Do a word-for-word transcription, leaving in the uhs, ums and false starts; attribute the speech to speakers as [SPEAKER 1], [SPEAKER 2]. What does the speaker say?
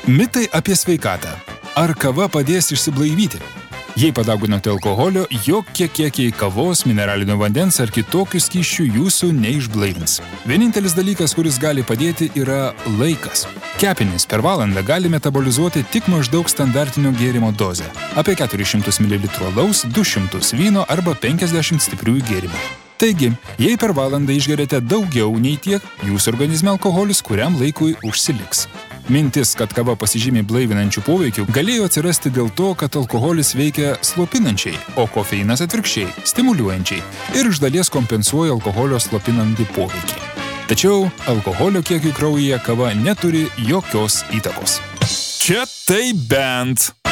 [SPEAKER 1] Mitai apie sveikatą. Ar kava padės išsiblaivyti? Jei padauginote alkoholio, jokie kiekiai kavos, mineralinio vandens ar kitokių skysčių jūsų neišblaivins. Vienintelis dalykas, kuris gali padėti, yra laikas. Kepenys per valandą gali metabolizuoti tik maždaug standartinio gėrimo dozę – apie keturis šimtus mililitrų alaus, du šimtus vyno arba penkiasdešimt stipriųjų gėrimų. Taigi, jei per valandą išgeriate daugiau nei tiek, jūsų organizme alkoholis kuriam laikui užsiliks. Mintis, kad kava pasižymi blaivinančių poveikių, galėjo atsirasti dėl to, kad alkoholis veikia slopinančiai, o kofeinas atvirkščiai, stimuliuojančiai ir iš dalies kompensuoja alkoholio slopinantį poveikį. Tačiau alkoholio kiekiui kraujyje kava neturi jokios įtakos. Čia tai bent.